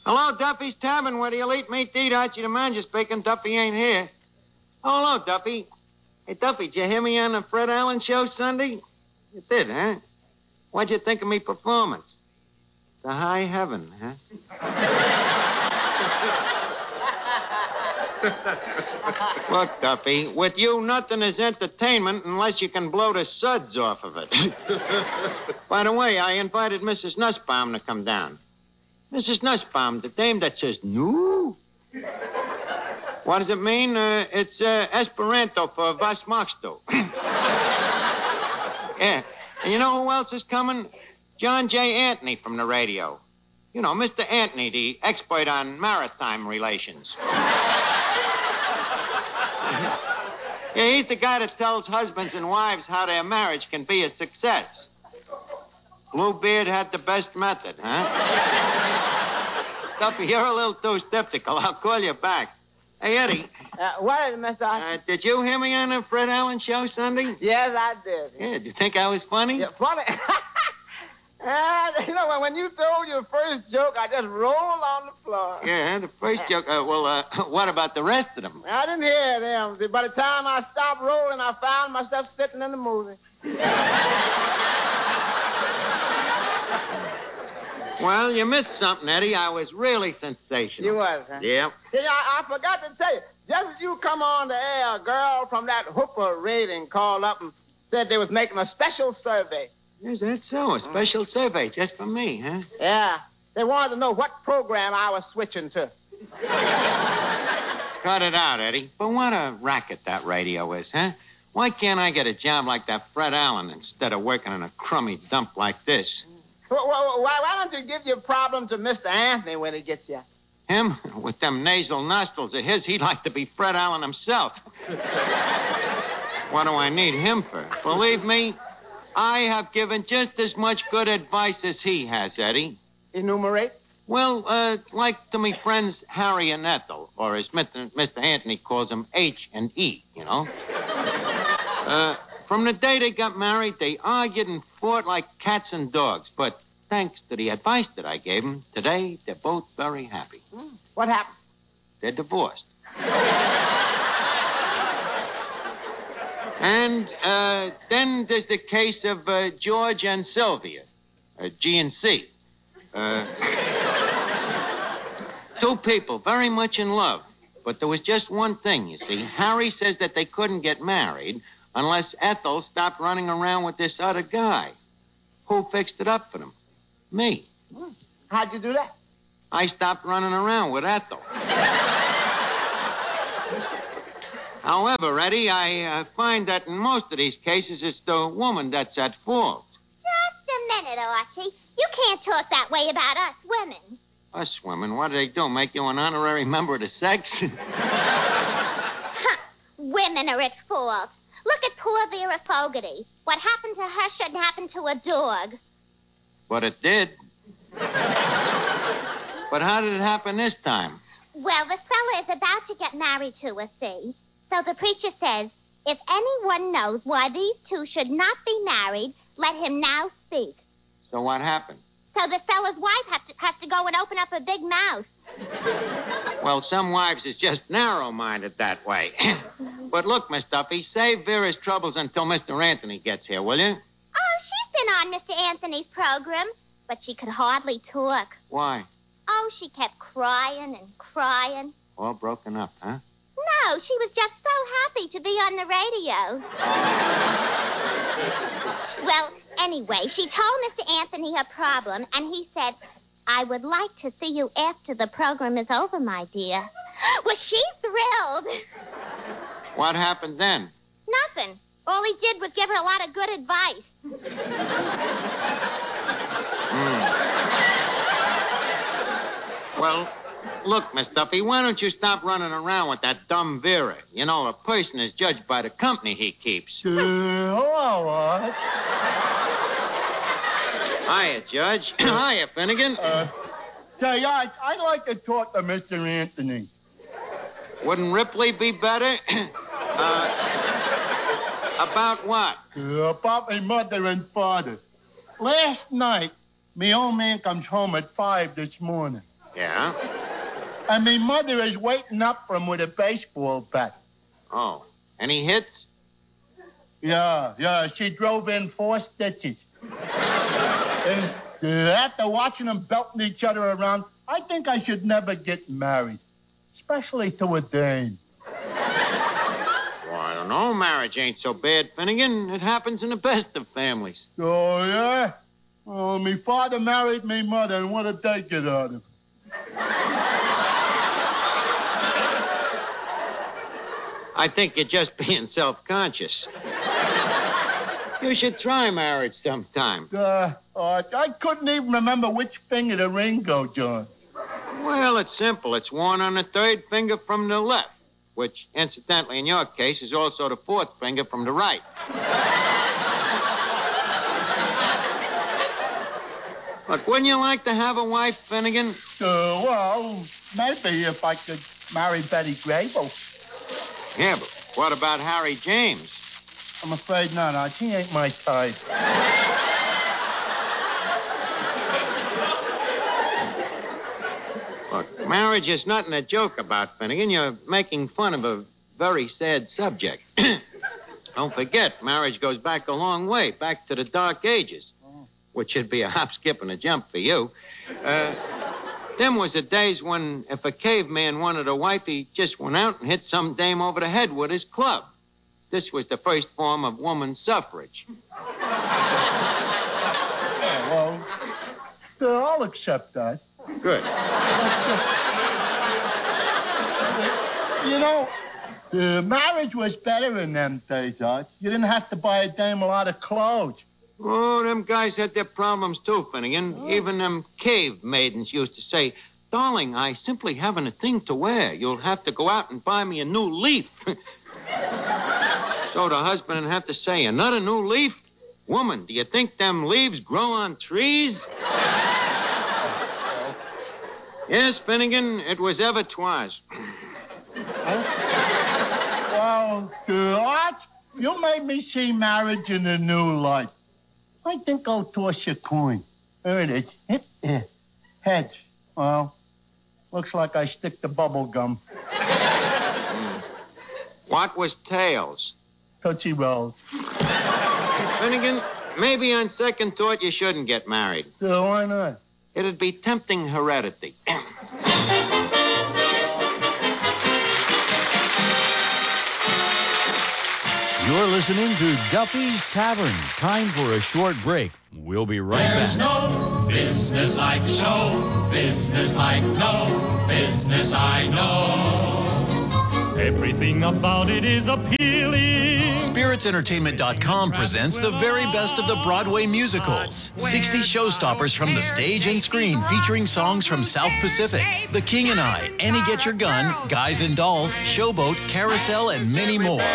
Hello, Duffy's Tavern, where the elite meat eat. Archie the manager speaking. Duffy ain't here. Oh, hello, Duffy. Hey, Duffy, did you hear me on the Fred Allen show Sunday? You did, huh? What'd you think of me performance? To high heaven, huh? Look, Duffy, with you, nothing is entertainment unless you can blow the suds off of it. By the way, I invited Mrs. Nussbaum to come down. Mrs. Nussbaum, the dame that says no. What does it mean? It's Esperanto for was machst du? Yeah. And you know who else is coming? John J. Anthony from the radio. You know, Mr. Anthony, the expert on maritime relations. Yeah, he's the guy that tells husbands and wives how their marriage can be a success. Bluebeard had the best method, huh? Duffy, you're a little too skeptical. I'll call you back. Hey, Eddie. What is it, Mr. Archie? Did you hear me on the Fred Allen show Sunday? Yes, I did. Yeah, did you think I was funny? Yeah, funny. You know, when you told your first joke, I just rolled on the floor. Yeah, the first joke. What about the rest of them? I didn't hear them. By the time I stopped rolling, I found myself sitting in the movie. Well, you missed something, Eddie. I was really sensational. You was, huh? Yep. See, I forgot to tell you. Just as you come on the air, a girl from that Hooper rating called up and said they was making a special survey. Is that so? A special survey just for me, huh? Yeah. They wanted to know what program I was switching to. Cut it out, Eddie. But what a racket that radio is, huh? Why can't I get a job like that Fred Allen instead of working in a crummy dump like this? Why don't you give your problem to Mr. Anthony when he gets you? Him? With them nasal nostrils of his, he'd like to be Fred Allen himself. What do I need him for? Believe me, I have given just as much good advice as he has, Eddie. Enumerate? Well, like to me friends Harry and Ethel, or as Mr. Anthony calls them, H and E, you know? From the day they got married, they argued and fought like cats and dogs. But thanks to the advice that I gave them, today they're both very happy. What happened? They're divorced. And then there's the case of George and Sylvia, G and C. Two people very much in love. But there was just one thing, you see. Harry says that they couldn't get married unless Ethel stopped running around with this other guy. Who fixed it up for them? Me. How'd you do that? I stopped running around with Ethel. However, Eddie, I find that in most of these cases, it's the woman that's at fault. Just a minute, Archie. You can't talk that way about us women. Us women? What do they do, make you an honorary member of the sex? Women are at fault. Look at poor Vera Fogarty. What happened to her shouldn't happen to a dog. But it did. But how did it happen this time? Well, the fella is about to get married to her, see? So the preacher says, if anyone knows why these two should not be married, let him now speak. So what happened? So the fella's wife has to go and open up a big mouth. Well, some wives is just narrow-minded that way. But look, Miss Duffy, save Vera's troubles until Mr. Anthony gets here, will you? Oh, she's been on Mr. Anthony's program, but she could hardly talk. Why? Oh, she kept crying and crying. All broken up, huh? No, she was just so happy to be on the radio. Well, anyway, she told Mr. Anthony her problem, and he said, I would like to see you after the program is over, my dear. Well, she's thrilled. What happened then? Nothing. All he did was give her a lot of good advice. Well, look, Miss Duffy, why don't you stop running around with that dumb Vera? You know, a person is judged by the company he keeps. Hello, what? Hiya, Judge. Hiya, Finnegan. Say, I'd like to talk to Mr. Anthony. Wouldn't Ripley be better? About what? About my mother and father. Last night, me old man comes home at 5 this morning. Yeah? And me mother is waiting up for him with a baseball bat. Oh. Any hits? Yeah, she drove in 4 stitches. And after watching them belting each other around, I think I should never get married, especially to a dame. Well, I don't know. Marriage ain't so bad, Finnegan. It happens in the best of families. Oh, yeah? Well, me father married me mother, and what did they get out of it? I think you're just being self-conscious. You should try marriage sometime. I couldn't even remember which finger the ring goes on. Well, it's simple. It's worn on the 3rd finger from the left, which, incidentally, in your case, is also the 4th finger from the right. Look, wouldn't you like to have a wife, Finnegan? Well, maybe if I could marry Betty Grable. Yeah, but what about Harry James? I'm afraid not. He ain't my type. Look, marriage is nothing to joke about, Finnegan. You're making fun of a very sad subject. Don't forget, marriage goes back a long way, back to the Dark Ages, which should be a hop, skip, and a jump for you. Them was the days when if a caveman wanted a wife, he just went out and hit some dame over the head with his club. This was the first form of woman suffrage. Well, I'll accept that. Good. You know, marriage was better in them days, Art. You didn't have to buy a dame a lot of clothes. Oh, them guys had their problems too, Finnegan. Even them cave maidens used to say, "Darling, I simply haven't a thing to wear. You'll have to go out and buy me a new leaf." So the husband would have to say, "Another new leaf? Woman, do you think them leaves grow on trees?" Yes, Finnegan, it was ever 'twas. Well, Art, you made me see marriage in a new light. I think I'll toss a coin. There it is. Heads. Well, looks like I stick to bubble gum. What was tails? Tootsie Rolls. Finnegan, maybe on second thought you shouldn't get married. Why not? It'd be tempting heredity. You're listening to Duffy's Tavern. Time for a short break. We'll be right back. There's no business like show business like no business I know. Everything about it is appealing. SpiritsEntertainment.com presents the very best of the Broadway musicals. 60 showstoppers from the stage and screen featuring songs from South Pacific, The King and I, Annie Get Your Gun, Guys and Dolls, Showboat, Carousel, and many more.